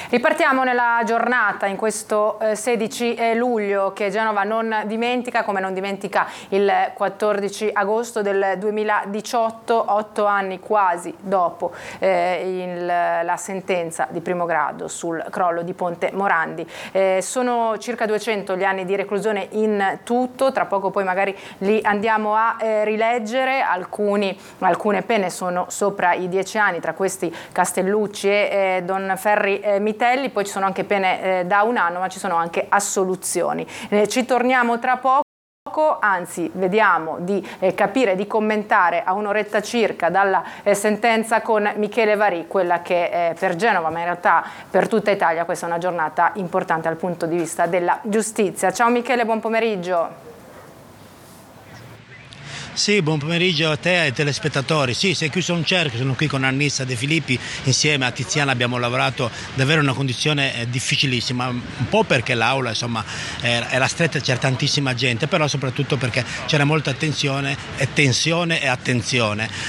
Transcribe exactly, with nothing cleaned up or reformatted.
Ripartiamo nella giornata, in questo eh, sedici luglio, che Genova non dimentica, come non dimentica il quattordici agosto del duemiladiciotto, otto anni quasi dopo eh, il, la sentenza di primo grado sul crollo di Ponte Morandi. Eh, sono circa duecento gli anni di reclusione in tutto, tra poco poi magari li andiamo a eh, rileggere. Alcuni, alcune pene sono sopra i dieci anni, tra questi Castellucci e eh, Donferri eh, Mitelli, poi ci sono anche pene eh, da un anno, ma ci sono anche assoluzioni. Eh, ci torniamo tra poco. Anzi, vediamo di eh, capire, di commentare a un'oretta circa dalla eh, sentenza con Michele Varì, quella che eh, per Genova, ma in realtà per tutta Italia, questa è una giornata importante dal punto di vista della giustizia. Ciao Michele, buon pomeriggio. Sì, buon pomeriggio a te e ai telespettatori. Sì, si è chiuso un cerchio, sono qui con Annissa De Filippi, insieme a Tiziana abbiamo lavorato davvero in una condizione eh, difficilissima, un po' perché l'aula insomma era, era stretta, c'era tantissima gente, però soprattutto perché c'era molta attenzione e tensione e attenzione.